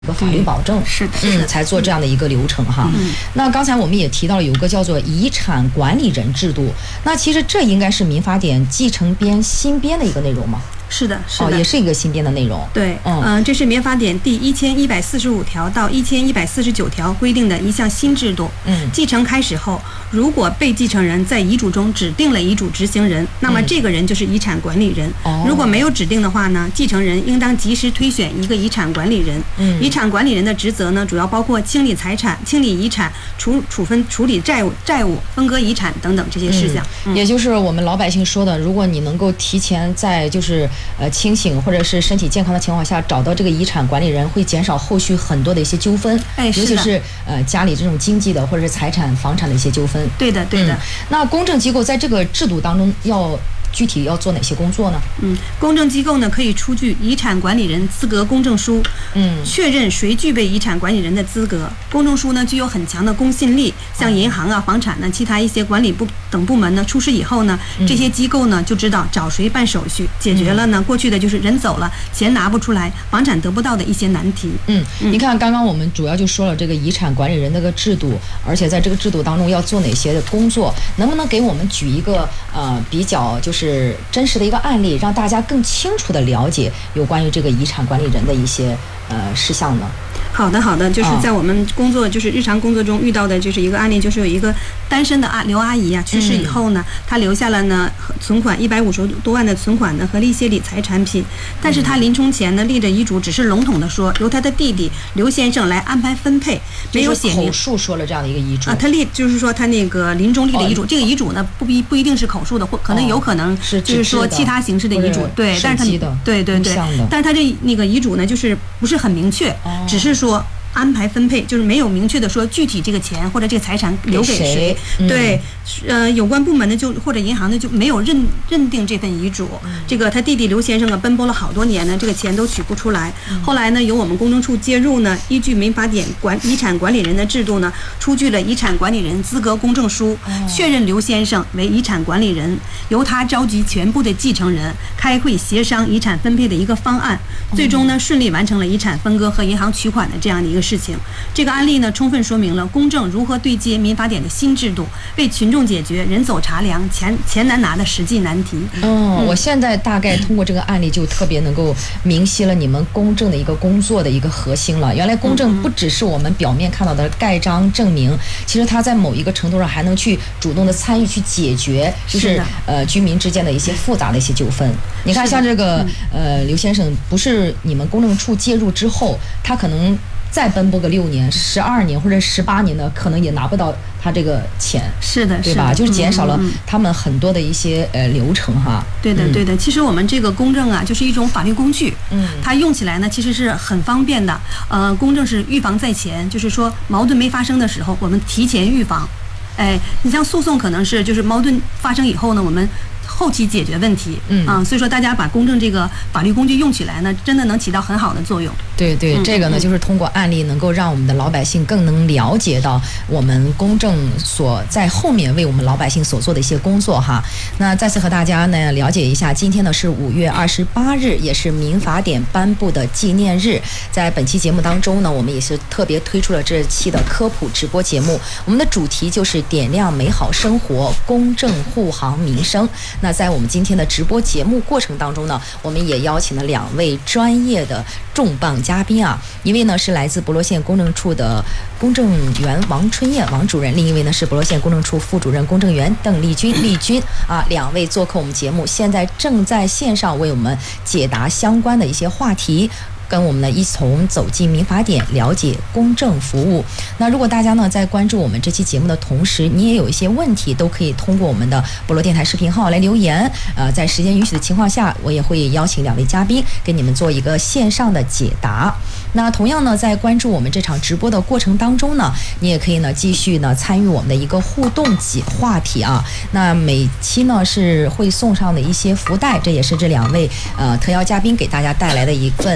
一个法律保证， 是的， 才做这样的一个流程哈。那刚才我们也提到了有个叫做遗产管理人制度，那其实这应该是民法典继承编新编的一个内容吗？ 是的，是的， 也是一个新编的内容。 对，这是民法典第1145条到1149条规定的一项新制度。继承开始后，如果被继承人在遗嘱中指定了遗嘱执行人，那么这个人就是遗产管理人。如果没有指定的话呢，继承人应当及时推选一个遗产管理人。遗产管理人的职责呢，主要包括清理财产、清理遗产、处理债务、分割遗产等等这些事项。 也就是我们老百姓说的，如果你能够提前在清醒或者是身体健康的情况下找到这个遗产管理人，会减少后续很多的一些纠纷，尤其是家里这种经济的或者是财产房产的一些纠纷。 对的。 那公证机构在这个制度当中具体要做哪些工作呢？ 公证机构呢可以出具遗产管理人资格公证书，确认谁具备遗产管理人的资格。公证书呢具有很强的公信力，像银行啊、房产呢、其他一些管理等部门呢出事以后呢，这些机构呢就知道找谁办手续，解决了呢过去的就是人走了钱拿不出来、房产得不到的一些难题。 你看刚刚我们主要就说了这个遗产管理人那个制度，而且在这个制度当中要做哪些的工作，能不能给我们举一个比较就是真实的一个案例，让大家更清楚的了解有关于这个遗产管理人的一些事项呢？ 好的，就是在我们工作就是日常工作中遇到的就是一个案例，就是有一个单身的刘阿姨啊，去世以后呢，她留下了呢存款150多万的存款呢和一些理财产品，但是她临终前呢立着遗嘱，只是笼统的说由她的弟弟刘先生来安排分配，没有写明口述说了这样的一个遗嘱他就是说他那个临终立的遗嘱，这个遗嘱呢不一定是口述的，或可能有可能就是说其他形式的遗嘱，对，但是他对，但是他这那个遗嘱呢就是不是很明确，只是说安排分配，就是没有明确的说具体这个钱或者这个财产留给谁。对，有关部门呢或者银行呢就没有认定这份遗嘱。这个他弟弟刘先生奔波了好多年呢，这个钱都取不出来。后来呢，由我们公证处介入呢，依据民法典遗产管理人的制度呢，出具了遗产管理人资格公证书，确认刘先生为遗产管理人，由他召集全部的继承人开会协商遗产分配的一个方案，最终呢顺利完成了遗产分割和银行取款的这样的一个事情。这个案例呢，充分说明了公证如何对接民法典的新制度，为群众解决人走茶凉、钱难拿的实际难题。 我现在大概通过这个案例就特别能够明晰了你们公证的一个工作的一个核心了。原来公证不只是我们表面看到的盖章证明，其实它在某一个程度上还能去主动的参与去解决，就是居民之间的一些复杂的一些纠纷。你看像这个刘先生，不是你们公证处介入之后，他可能再奔波个6年、12年或者18年的，可能也拿不到他这个钱。 是的， 对吧？就是减少了他们很多的一些流程哈。 对的。其实我们这个公证啊，就是一种法律工具。它用起来呢，其实是很方便的。公证是预防在前，就是说矛盾没发生的时候，我们提前预防。你像诉讼可能是就是矛盾发生以后呢，我们后期解决问题。所以说大家把公证这个法律工具用起来呢，真的能起到很好的作用。 对，这个呢就是通过案例能够让我们的老百姓更能了解到我们公证所在后面为我们老百姓所做的一些工作哈。那再次和大家呢了解一下，今天呢是5月28日，也是民法典颁布的纪念日。在本期节目当中呢，我们也是特别推出了这期的科普直播节目，我们的主题就是点亮美好生活，公证护航民生。那在我们今天的直播节目过程当中呢，我们也邀请了2位专业的重磅嘉宾啊，一位呢是来自博罗县公证处的公证员王春燕王主任，另一位呢是博罗县公证处副主任公证员邓丽君啊，2位做客我们节目，现在正在线上为我们解答相关的一些话题，跟我们呢一同走进民法典，了解公证服务。那如果大家呢在关注我们这期节目的同时，你也有一些问题，都可以通过我们的博罗电台视频号来留言。在时间允许的情况下，我也会邀请2位嘉宾给你们做一个线上的解答。那同样呢，在关注我们这场直播的过程当中呢，你也可以呢继续呢参与我们的一个互动话题啊。那每期呢是会送上的一些福袋，这也是这2位特邀嘉宾给大家带来的一份小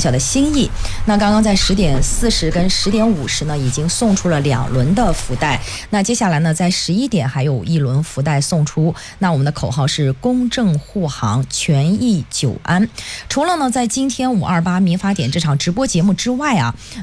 小的心意。那刚刚在10点40跟10点50呢，已经送出了2轮的福袋。那接下来呢，在11点还有1轮福袋送出。那我们的口号是公正护航，权益久安。除了呢，在今天528民法典这场直播节目之外啊。